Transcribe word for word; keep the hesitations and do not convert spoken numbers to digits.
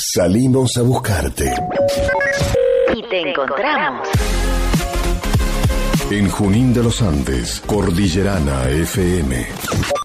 Salimos a buscarte. Y te encontramos. En Junín de los Andes, Cordillerana F M.